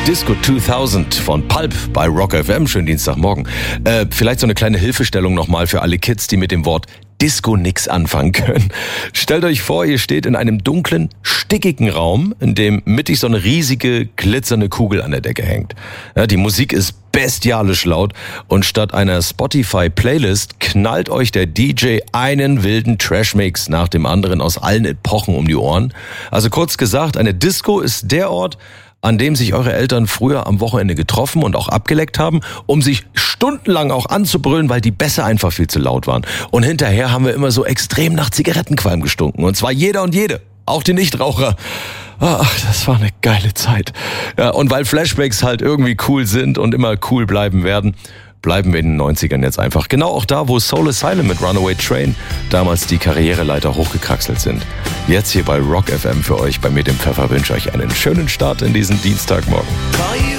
Disco 2000 von Pulp bei Rock FM. Schönen Dienstagmorgen. Vielleicht so eine kleine Hilfestellung nochmal für alle Kids, die mit dem Wort Disco nix anfangen können. Stellt euch vor, ihr steht in einem dunklen, stickigen Raum, in dem mittig so eine riesige, glitzernde Kugel an der Decke hängt. Ja, die Musik ist bestialisch laut und statt einer Spotify-Playlist knallt euch der DJ einen wilden Trashmix nach dem anderen aus allen Epochen um die Ohren. Also kurz gesagt, eine Disco ist der Ort, an dem sich eure Eltern früher am Wochenende getroffen und auch abgeleckt haben, um sich stundenlang auch anzubrüllen, weil die Bässe einfach viel zu laut waren. Und hinterher haben wir immer so extrem nach Zigarettenqualm gestunken. Und zwar jeder und jede, auch die Nichtraucher. Ach, das war eine geile Zeit. Ja, und weil Flashbacks halt irgendwie cool sind und immer cool bleiben werden, bleiben wir in den 90ern jetzt einfach. Genau auch da, wo Soul Asylum mit Runaway Train damals die Karriereleiter hochgekraxelt sind. Jetzt hier bei Rock FM für euch, bei mir dem Pfeffer, wünsche euch einen schönen Start in diesen Dienstagmorgen.